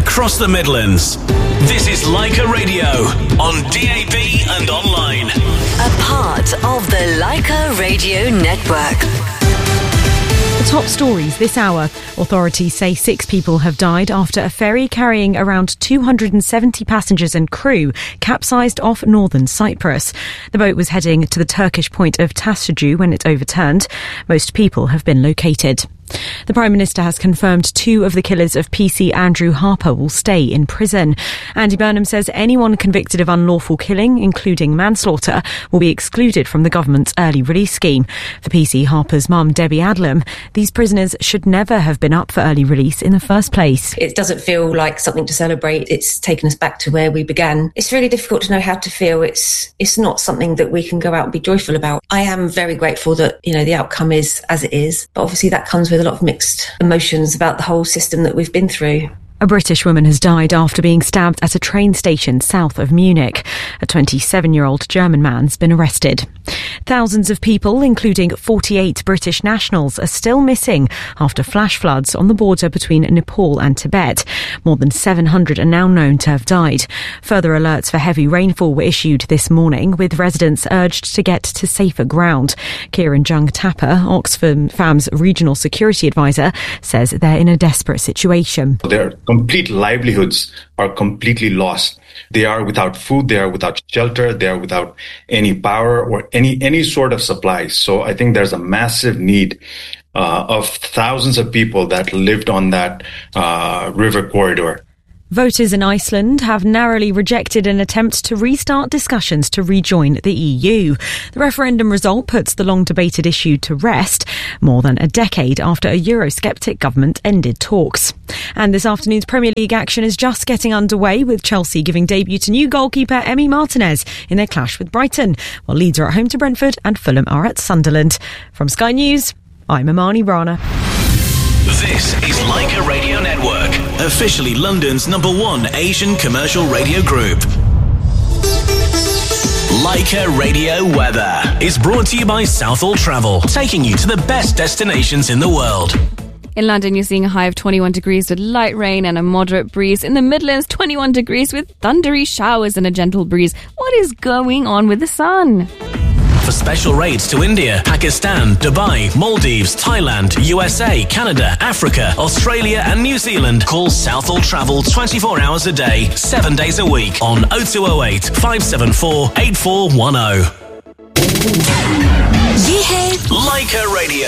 across the Midlands. This is Leica Radio on DAB and online. A part of the Leica Radio Network. The top stories this hour. Authorities say 6 people have died after a ferry carrying around 270 passengers and crew capsized off northern Cyprus. The boat was heading to the Turkish point of Taşlıcı when it overturned. Most people have been located. The Prime Minister has confirmed 2 of the killers of PC Andrew Harper will stay in prison. Andy Burnham says anyone convicted of unlawful killing, including manslaughter, will be excluded from the government's early release scheme. For PC Harper's mum, Debbie Adlam, these prisoners should never have been up for early release in the first place. It doesn't feel like something to celebrate. It's taken us back to where we began. It's really difficult to know how to feel. It's not something that we can go out and be joyful about. I am very grateful that, the outcome is as it is, but obviously that comes with a lot of mixed emotions about the whole system that we've been through. A British woman has died after being stabbed at a train station south of Munich. A 27-year-old German man's been arrested. Thousands of people, including 48 British nationals, are still missing after flash floods on the border between Nepal and Tibet. More than 700 are now known to have died. Further alerts for heavy rainfall were issued this morning, with residents urged to get to safer ground. Kieran Jung Tapper, Oxfam's regional security advisor, says they're in a desperate situation. Their complete livelihoods are completely lost. They are without food, they are without shelter, they are without any power or any sort of supplies. So I think there's a massive need of thousands of people that lived on that river corridor. Voters in Iceland have narrowly rejected an attempt to restart discussions to rejoin the EU. The referendum result puts the long-debated issue to rest, more than a decade after a Eurosceptic government ended talks. And this afternoon's Premier League action is just getting underway, with Chelsea giving debut to new goalkeeper Emi Martinez in their clash with Brighton, while Leeds are at home to Brentford and Fulham are at Sunderland. From Sky News, I'm Imani Rana. This is Leica Radio Network, officially London's #1 Asian commercial radio group. Leica Radio Weather is brought to you by Southall Travel, taking you to the best destinations in the world. In London, you're seeing a high of 21 degrees with light rain and a moderate breeze. In the Midlands, 21 degrees with thundery showers and a gentle breeze. What is going on with the sun? For special rates to India, Pakistan, Dubai, Maldives, Thailand, USA, Canada, Africa, Australia and New Zealand, call Southall Travel 24 hours a day, 7 days a week on 0208 574 8410. Yeah. Leica Radio.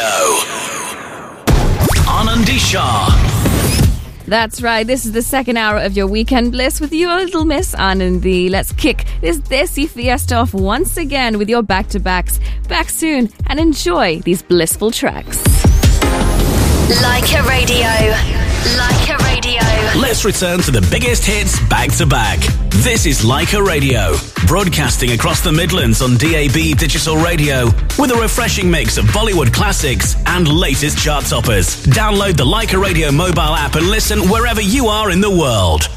Anandi Shah. That's right, this is the second hour of your weekend bliss with your little miss Anandi. Let's kick this Desi Fiesta off once again with your back-to-backs. Back soon and enjoy these blissful tracks. Leica Radio. Leica Radio. Let's return to the biggest hits back-to-back. This is Leica Radio, broadcasting across the Midlands on DAB digital radio with a refreshing mix of Bollywood classics and latest chart toppers. Download the Leica Radio mobile app and listen wherever you are in the world.